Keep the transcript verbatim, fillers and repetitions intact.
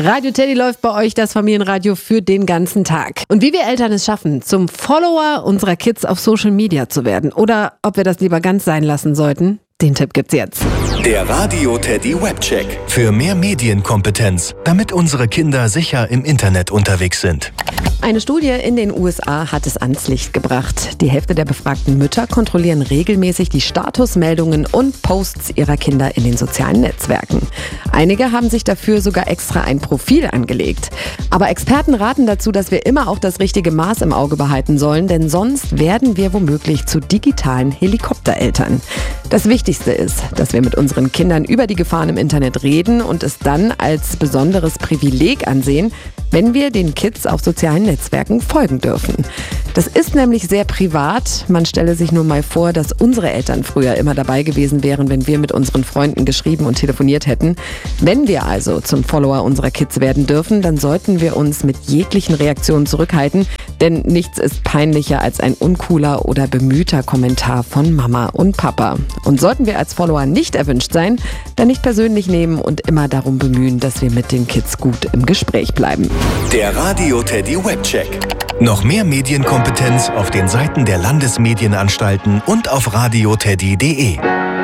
Radio Teddy läuft bei euch, das Familienradio für den ganzen Tag. Und wie wir Eltern es schaffen, zum Follower unserer Kids auf Social Media zu werden oder ob wir das lieber ganz sein lassen sollten, den Tipp gibt's jetzt. Der Radio Teddy Webcheck. Für mehr Medienkompetenz, damit unsere Kinder sicher im Internet unterwegs sind. Eine Studie in den U S A hat es ans Licht gebracht. Die Hälfte der befragten Mütter kontrollieren regelmäßig die Statusmeldungen und Posts ihrer Kinder in den sozialen Netzwerken. Einige haben sich dafür sogar extra ein Profil angelegt. Aber Experten raten dazu, dass wir immer auch das richtige Maß im Auge behalten sollen, denn sonst werden wir womöglich zu digitalen Helikoptereltern. Das Wichtigste ist, dass wir mit unseren Kindern über die Gefahren im Internet reden und es dann als besonderes Privileg ansehen, wenn wir den Kids auf sozialen Netzwerken folgen dürfen. Das ist nämlich sehr privat. Man stelle sich nur mal vor, dass unsere Eltern früher immer dabei gewesen wären, wenn wir mit unseren Freunden geschrieben und telefoniert hätten. Wenn wir also zum Follower unserer Kids werden dürfen, dann sollten wir uns mit jeglichen Reaktionen zurückhalten, denn nichts ist peinlicher als ein uncooler oder bemühter Kommentar von Mama und Papa. Und sollten wir als Follower nicht erwünscht sein, dann nicht persönlich nehmen und immer darum bemühen, dass wir mit den Kids gut im Gespräch bleiben. Der Radio Teddy Webcheck. Noch mehr Medienkompetenz auf den Seiten der Landesmedienanstalten und auf radio teddy punkt de.